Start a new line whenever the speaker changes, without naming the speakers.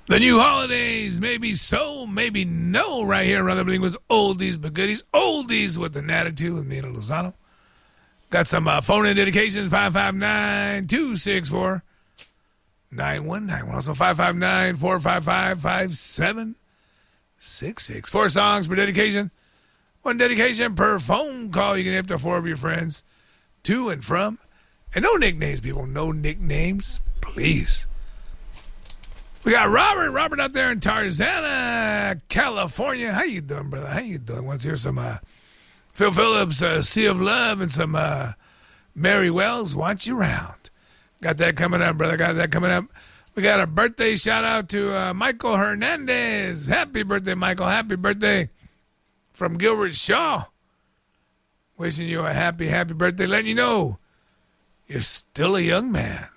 The new holidays, maybe so, maybe no, right here. Rather Bling was oldies but goodies. Oldies with an attitude with Nina Lozano. Got some phone-in dedications, 559-264-9191. Also 559-455-5766. 4 songs per dedication. 1 dedication per phone call. You can hit up to 4 of your friends to and from. And no nicknames, people. No nicknames, please. We got Robert. Robert out there in Tarzana, California. How you doing, brother? How you doing? Let's hear some Phil Phillips, Sea of Love, and some Mary Wells, Want You Round. Got that coming up, brother. Got that coming up. We got a birthday shout-out to Michael Hernandez. Happy birthday, Michael. Happy birthday from Gilbert Shaw. Wishing you a happy, happy birthday. Letting you know you're still a young man.